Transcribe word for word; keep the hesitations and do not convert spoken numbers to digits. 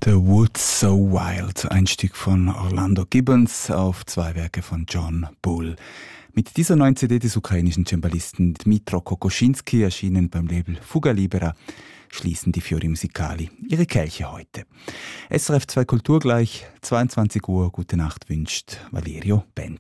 The Woods So Wild, ein Stück von Orlando Gibbons auf zwei Werke von John Bull. Mit dieser neuen C D des ukrainischen Cembalisten Dmytro Kokoschinski, erschienen beim Label Fuga Libera, schließen die Fiori Musicali ihre Kelche heute. S R F zwei Kultur gleich, zweiundzwanzig Uhr, gute Nacht wünscht Valerio Benz.